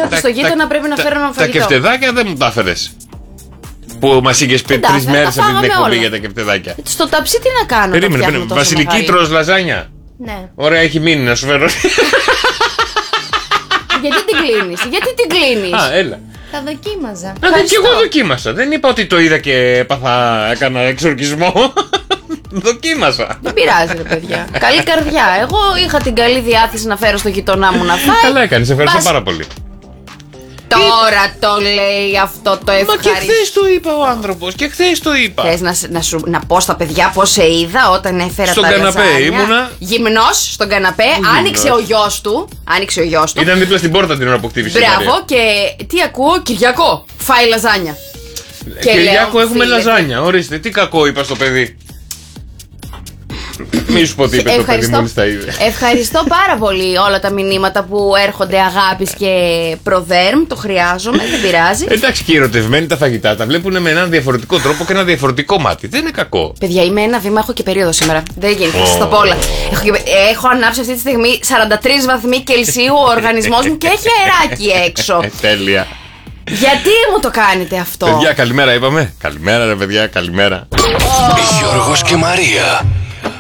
έλεγα ότι στο γείτονα πρέπει να φέρω ένα φαγητό. Τα κεφτεδάκια δεν μου τα έφερες. Που μας είχες πει 3 μέρες αυτή την εκπομπή για τα κεφτεδάκια. Στο ταψί τι να κάνω? Περίμενε. Βασιλική τρως λαζάνια. Ναι. Ωραία, έχει μείνει να σου φέρω. Γιατί την κλείνεις? Α, έλα. Τα δοκίμαζα. Και εγώ δοκίμασα. Δεν είπα ότι το είδα και έκανα εξορκισμό. Δοκίμασα. Δεν πειράζει, ρε παιδιά. Καλή καρδιά. Εγώ είχα την καλή διάθεση να φέρω στο γειτονά μου να φάει. Καλά έκανες, ευχαριστώ πάρα πολύ. Τώρα το λέει αυτό το ευχαριστώ. Μα και χθες το είπα ο άνθρωπος, και χθες το είπα. Θες να πω στα παιδιά πώς σε είδα όταν έφερα στον τα λαζάνια? Στον καναπέ ήμουνα. Γυμνός στον καναπέ, άνοιξε ο γιος του. Ήταν δίπλα στην πόρτα την ώρα που χτύπησε. Μπράβο, και τι ακούω? Κυριακό, φάει λαζάνια. Κυριάκο, έχουμε λαζάνια. Ορίστε, τι κακό είπα στο παιδί. Μη σου πω τι είπε το παιδί μόλις τα είδε. Ευχαριστώ πάρα πολύ όλα τα μηνύματα που έρχονται αγάπης και προδέρμ. Το χρειάζομαι, δεν πειράζει. Εντάξει, και οι ερωτευμένοι τα φαγητά τα βλέπουν με έναν διαφορετικό τρόπο και ένα διαφορετικό μάτι. Δεν είναι κακό. Παιδιά, είμαι ένα βήμα, έχω και περίοδο σήμερα. Δεν γίνεται, θα σας τα πω όλα. Έχω ανάψει αυτή τη στιγμή 43 βαθμοί Κελσίου ο οργανισμός μου και έχει αεράκι έξω. Τέλεια. Γιατί μου το κάνετε αυτό? Παιδιά, καλημέρα είπαμε. Καλημέρα, ρε παιδιά, καλημέρα. Γιώργος και Μαρία.